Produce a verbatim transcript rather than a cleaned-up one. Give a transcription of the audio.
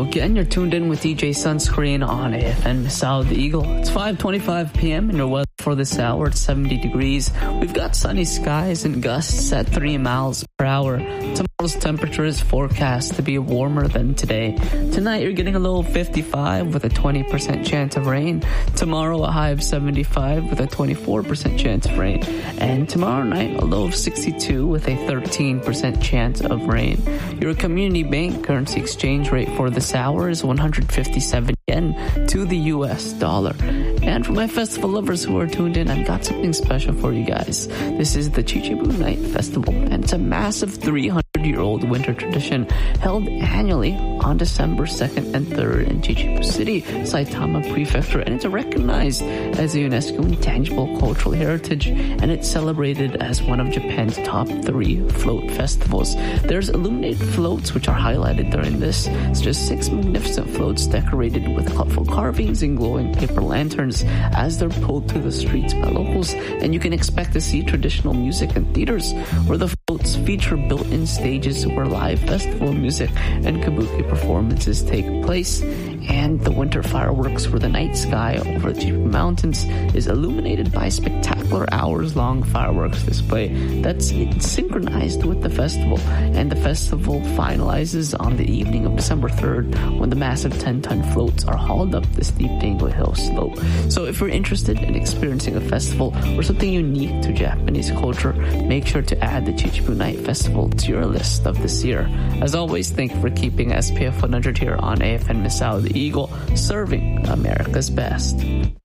again, you're tuned in with D J Sunscreen on A F N Misao the Eagle. It's five twenty-five p.m. and your weather for this hour, it's seventy degrees. We've got sunny skies and gusts at three miles per hour. Tomorrow's temperature is forecast to be warmer than today. Tonight, you're getting a low of fifty-five with a twenty percent chance of rain. Tomorrow, a high of seventy-five with a twenty-four percent chance of rain. And tomorrow night, a low of sixty-two with a thirteen percent chance of rain. Your community bank currency exchange rate for this hour is one hundred fifty-seven yen to the U S dollar. And for my festival lovers who are tuned in, I've got something special for you guys. This is the Chichibu Night Festival, and it's a massive three hundred year old winter tradition held annually on December second and third in Chichibu City, Saitama Prefecture, and it's recognized as a UNESCO Intangible Cultural Heritage, and it's celebrated as one of Japan's top three float festivals. There's illuminated floats which are highlighted during this. It's just six magnificent floats decorated with colorful carvings and glowing paper lanterns as they're pulled through the streets by locals, and you can expect to see traditional music and theaters where the floats feature built-in stages where live festival music and kabuki performances take place, and the winter fireworks where the night sky over the Chichibu Mountains is illuminated by a spectacular hours-long fireworks display that's synchronized with the festival. And the festival finalizes on the evening of December third when the massive ten-ton floats are hauled up the steep Dango Hill slope. So if you're interested in experiencing a festival or something unique to Japanese culture, make sure to add the Chichibu Night Festival to your list of this year. As always, thank you for keeping S P F one hundred here on A F N Misao the Eagle, serving America's best.